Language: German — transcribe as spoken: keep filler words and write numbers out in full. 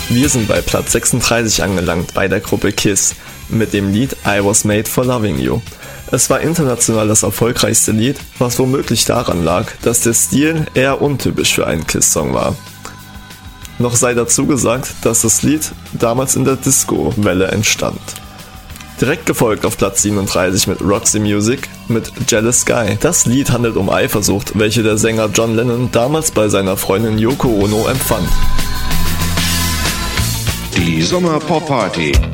Wir sind bei Platz sechsunddreißig angelangt bei der Gruppe Kiss mit dem Lied I Was Made for Loving You. Es war international das erfolgreichste Lied, was womöglich daran lag, dass der Stil eher untypisch für einen Kiss-Song war. Noch sei dazu gesagt, dass das Lied damals in der Disco-Welle entstand. Direkt gefolgt auf Platz siebenunddreißig mit Roxy Music mit Jealous Guy. Das Lied handelt um Eifersucht, welche der Sänger John Lennon damals bei seiner Freundin Yoko Ono empfand. Die Sommer-Pop-Party